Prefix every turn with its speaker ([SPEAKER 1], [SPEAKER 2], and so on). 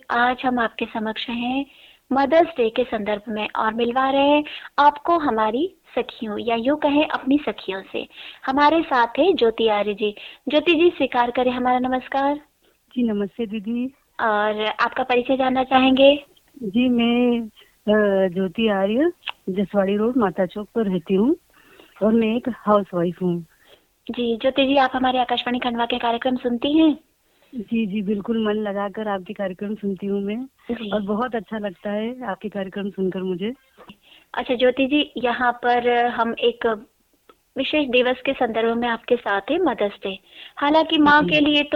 [SPEAKER 1] आज हम आपके समक्ष हैं मदर्स डे के संदर्भ में और मिलवा रहे हैं आपको हमारी सखियों या यूँ कहें अपनी सखियों से। हमारे साथ है ज्योति आर्य जी। ज्योति जी स्वीकार करें हमारा नमस्कार।
[SPEAKER 2] जी नमस्ते दीदी।
[SPEAKER 1] और आपका परिचय जानना चाहेंगे?
[SPEAKER 2] जी मैं ज्योति आर्य जसवाड़ी रोड माता चौक पर रहती हूँ और मैं एक हाउस वाइफ हूँ।
[SPEAKER 1] जी ज्योति जी, आप हमारे आकाशवाणी खंडवा के कार्यक्रम सुनती हैं?
[SPEAKER 2] जी जी बिल्कुल, मन लगाकर आपके कार्यक्रम सुनती हूँ मैं
[SPEAKER 1] जी।
[SPEAKER 2] और बहुत अच्छा लगता है आपके कार्यक्रम सुनकर मुझे।
[SPEAKER 1] अच्छा ज्योति जी, यहाँ पर हम एक विशेष दिवस के संदर्भ में आपके साथ है, मदर्स डे। हालांकि माँ
[SPEAKER 2] जी
[SPEAKER 1] के लिए तो